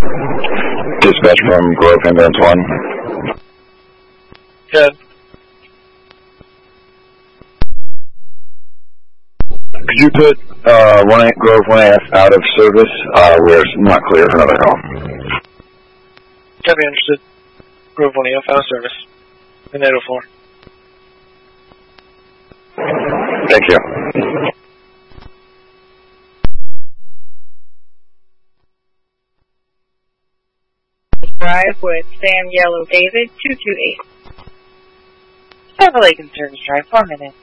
Dispatch from Grove Ambulance 1. Good. Could you put Grove 1AF out of service where it's not clear for another call? Copy, understood. Grove 1AF out of service. And 804. Thank you. Drive with Sam Yellow David 228. Chevrolet Conservice Drive, 4 minutes.